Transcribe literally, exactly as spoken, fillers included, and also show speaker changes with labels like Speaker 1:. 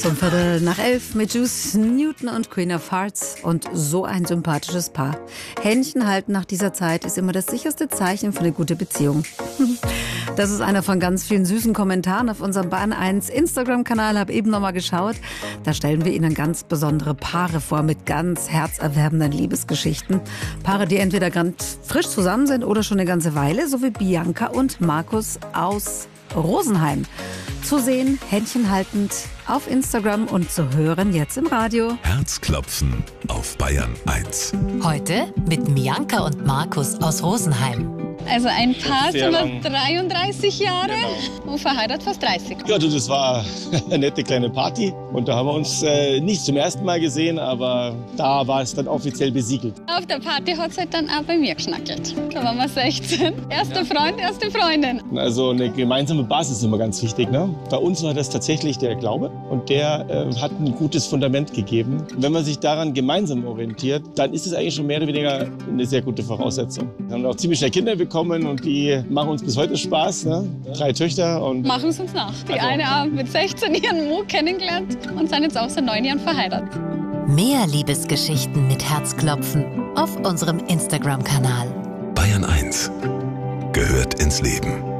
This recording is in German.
Speaker 1: Zum Viertel nach elf mit Juice Newton und Queen of Hearts und so ein sympathisches Paar. Händchen halten nach dieser Zeit ist immer das sicherste Zeichen für eine gute Beziehung. Das ist einer von ganz vielen süßen Kommentaren auf unserem Bayern eins Instagram-Kanal. Hab eben noch mal geschaut. Da stellen wir Ihnen ganz besondere Paare vor mit ganz herzerwärmenden Liebesgeschichten. Paare, die entweder ganz frisch zusammen sind oder schon eine ganze Weile, so wie Bianca und Markus aus Rosenheim. Zu sehen, Händchen haltend auf Instagram und zu hören jetzt im Radio.
Speaker 2: Herzklopfen auf Bayern eins.
Speaker 3: Heute mit Bianca und Markus aus Rosenheim.
Speaker 4: Also ein Paar
Speaker 5: Sehr
Speaker 4: sind wir dreiunddreißig Jahre
Speaker 5: Genau.
Speaker 4: und verheiratet fast dreißig.
Speaker 5: Ja, du, das war eine nette kleine Party und da haben wir uns äh, nicht zum ersten Mal gesehen, aber da war es dann offiziell besiegelt.
Speaker 4: Auf der Party hat es halt dann auch bei mir geschnackelt. Da waren wir sechzehn. Erster Freund, erste Freundin.
Speaker 5: Also eine gemeinsame Basis ist immer ganz wichtig, ne? Bei uns war das tatsächlich der Glaube und der äh, hat ein gutes Fundament gegeben. Wenn man sich daran gemeinsam orientiert, dann ist es eigentlich schon mehr oder weniger eine sehr gute Voraussetzung. Wir haben auch ziemlich schnell Kinder bekommen und die machen uns bis heute Spaß, ne? Drei Töchter und
Speaker 4: Machen es uns nach. Die
Speaker 5: Also-
Speaker 4: eine auch mit sechzehn ihren Mo kennengelernt und sind jetzt auch seit neun Jahren verheiratet.
Speaker 3: Mehr Liebesgeschichten mit Herzklopfen auf unserem Instagram-Kanal.
Speaker 2: Bayern eins gehört ins Leben.